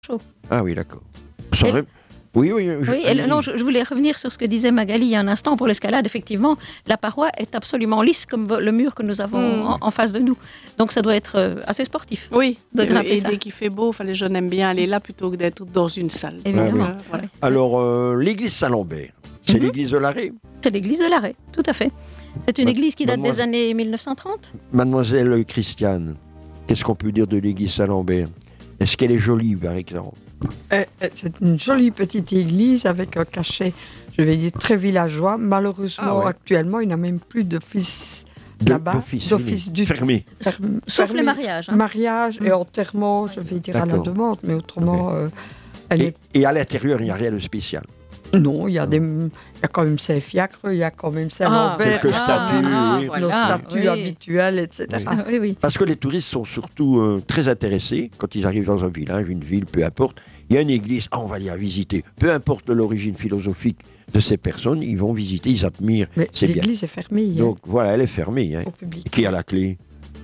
chaud. Ah oui, d'accord. Ça aurait- Oui. Non, je voulais revenir sur ce que disait Magali il y a un instant pour l'escalade. Effectivement, la paroi est absolument lisse comme le mur que nous avons en face de nous. Donc ça doit être assez sportif. Oui, de grimper et ça. dès qu'il fait beau, les jeunes aiment bien aller là plutôt que d'être dans une salle. Évidemment. Ah Voilà. Alors, l'église Saint-Lambert, c'est l'église de l'Arrêt. C'est l'église de l'Arrêt, tout à fait. C'est une église qui date des Mademoiselle- années 1930. Mademoiselle Christiane, qu'est-ce qu'on peut dire de l'église Saint-Lambert? Est-ce qu'elle est jolie, par exemple? C'est une jolie petite église avec un cachet, je vais dire, très villageois. Malheureusement, actuellement, il n'y a même plus d'office là-bas. D'office du fermé. Sauf fermé. les mariages. hein. Mariage et enterrement, je vais dire à la D'accord. demande, mais autrement, elle est... Et à l'intérieur, il n'y a rien de spécial. Non, il y a quand même Saint-Fiacre, il y a quand même Saint-Lambert. quelques statues, oui. Nos statues habituelles, etc. Oui. Ah, oui. Parce que les touristes sont surtout très intéressés quand ils arrivent dans un village, une ville, peu importe. Il y a une église, on va aller la visiter. Peu importe l'origine philosophique de ces personnes, ils vont visiter, ils admirent. Mais C'est bien. l'église est fermée Donc voilà, elle est fermée. au public. Qui a la clé?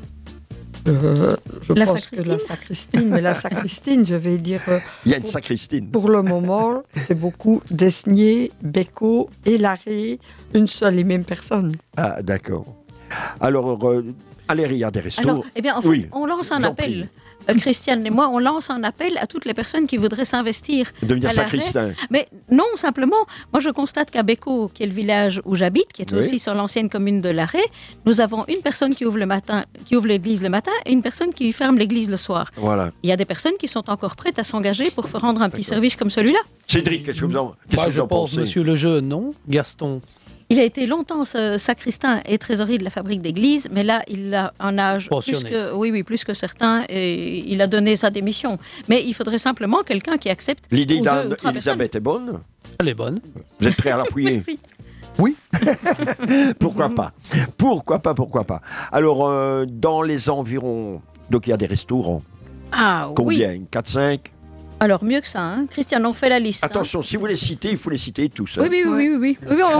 Je La pense que la sacristine, mais la sacristine, je vais dire, Il y a une sacristine. pour le moment, c'est beaucoup Desnier, Bécaud et Larrey, une seule et même personne. Ah, d'accord. Alors, allez, il y a des restos. Alors, eh bien, en fait, Oui, on lance un j'en appel. Christiane et moi, on lance un appel à toutes les personnes qui voudraient s'investir. Devenir à l'Arrêt. sacristain. Mais non, simplement, moi je constate qu'à Bécaud, qui est le village où j'habite, qui est Oui. aussi sur l'ancienne commune de l'Arrêt, nous avons une personne qui ouvre l'église le matin et une personne qui ferme l'église le soir. Voilà. Il y a des personnes qui sont encore prêtes à s'engager pour rendre un petit service comme celui-là. Cédric, qu'est-ce que vous en, qu'est-ce que Je vous en pense, pensez? monsieur Lejeune, non? Gaston. Il a été longtemps sacristain et trésorier de la fabrique d'église, mais là, il a un âge Pensionné. plus que certains, et il a donné sa démission. Mais il faudrait simplement quelqu'un qui accepte. L'idée ou deux ou trois d'Elisabeth est bonne. Elle est bonne. Vous êtes prêt à l'appuyer? Merci. Oui. Pourquoi pas? Pourquoi pas? Alors, dans les environs, donc il y a des restaurants. Ah oui. Combien? 4-5? Alors mieux que ça, hein. Christiane, on fait la liste. hein. Attention, si vous les citez, il faut les citer tous. hein. Oui.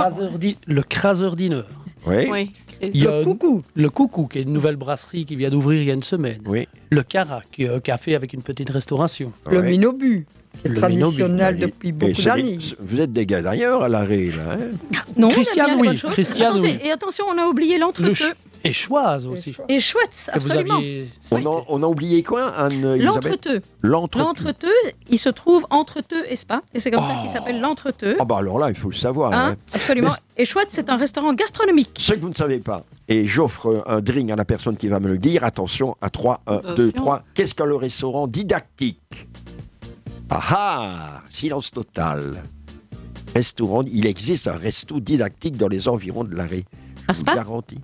Le craseur dîneur. Oui. Oui. Il y a Le coucou. Le Coucou, qui est une nouvelle brasserie qui vient d'ouvrir il y a une semaine. Oui. Le Carac, qui est un café avec une petite restauration. Le Ouais. Minobu, qui est Le traditionnel Et- depuis et beaucoup c'est d'années. Vous êtes des gars d'ailleurs à l'arrêt, là. hein. Non, Christiane, on aime bien les oui. bonnes choses. Christiane, Attention, oui. Et attention, on a oublié Le l'entreteux. Et Choise aussi. Et chouette, Que vous absolument. aviez On a oublié quoi, Anne-Elisabeth? L'entreteux. L'entreteux, il se trouve entreteux et spa. Et c'est comme ça qu'il s'appelle l'entreteux. Ah bah alors là, il faut le savoir. Hein, hein. absolument. Et chouette, c'est un restaurant gastronomique. Ce que vous ne savez pas, et j'offre un drink à la personne qui va me le dire, attention, à 3, 1, 2, Attention. 3. Qu'est-ce que le restaurant didactique? Ah ah, silence total. Restaurant, il existe un resto didactique dans les environs de l'Arrêt. À Je vous Spa garantis.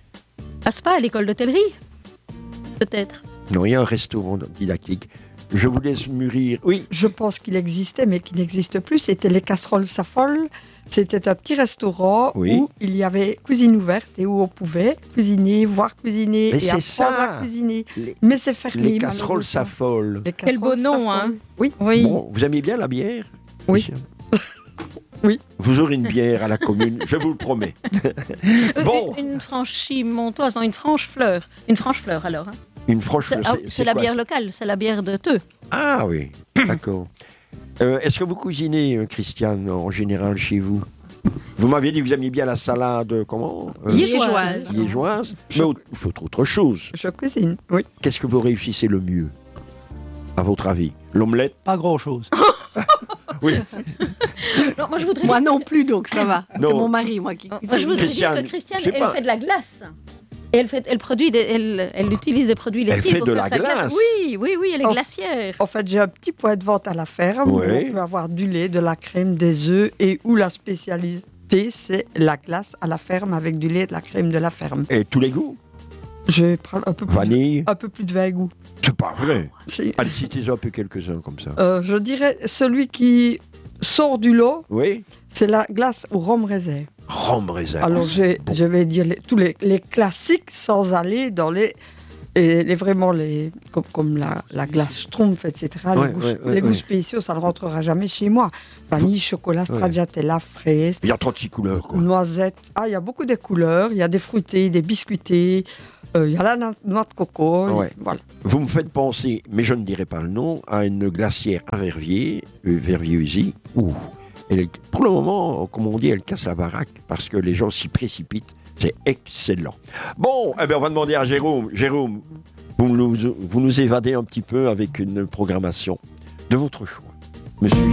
À Spa, à l'école d'hôtellerie. Peut-être. Non, il y a un restaurant didactique. Je vous laisse mûrir. Oui, Je pense qu'il existait, mais qui n'existe plus. C'était les Casseroles Safol. C'était un petit restaurant Oui. où il y avait cuisine ouverte et où on pouvait cuisiner, voir cuisiner Mais et c'est apprendre ça. à cuisiner. les, Mais c'est fermé. les casseroles malheureusement. s'affolent. Les Quel beau casseroles nom, Safol. hein. Oui. Oui. Bon, vous aimez bien la bière? Oui. Monsieur Oui. Vous aurez une bière à la commune, je vous le promets. Bon. Une franchimontoise, non, une franche fleur. Une franche fleur, alors. hein. Une franche. C'est la quoi, bière ça? locale, c'est la bière de Teux. Ah oui, d'accord. Est-ce que vous cuisinez, Christiane, en général chez vous? Vous m'aviez dit que vous aimiez bien la salade, comment? Liégeoise. Liégeoise. Mais il faut autre chose. Je cuisine, oui. Qu'est-ce que vous réussissez le mieux, à votre avis? L'omelette? Pas grand-chose. Oui. Non, moi, je voudrais Moi dire non plus, donc ça va. Non. C'est mon mari, moi, qui Moi, je cuisine. voudrais Christiane, dire que Christiane, je sais elle pas. fait de la glace. Et elle produit elle utilise des produits laitiers fait pour de faire la sa glace. Oui, elle est Oh. glacière. En fait, j'ai un petit point de vente à la ferme. Oui. Où on peut avoir du lait, de la crème, des œufs et où la spécialité, c'est la glace à la ferme avec du lait et de la crème de la ferme. Et tous les goûts? Je prends un peu Vanille? un peu plus de 20 goûts. C'est pas vrai. C'est- Allez, citez-en un peu quelques-uns comme ça. Je dirais celui qui sort du lot, Oui? c'est la glace au rhum raisin. Rhum raisin. Alors, je vais dire tous les classiques sans aller dans les Et vraiment, comme la glace Schtroumpf, etc., les goûts spéciaux, ça ne rentrera jamais chez moi. Vanille, chocolat, stracciatella, fraise. Il y a 36 couleurs, quoi. Noisettes. Ah, il y a beaucoup de couleurs. Il y a des fruités, des biscuités. Il y a la noix de coco. Voilà. Vous me faites penser, mais je ne dirai pas le nom, à une glacière à Verviers, Verviers-Usy, où pour le moment, comme on dit, elle casse la baraque parce que les gens s'y précipitent. C'est excellent. Bon, on va demander à Jérôme. Jérôme, vous nous évadez un petit peu avec une programmation de votre choix, monsieur.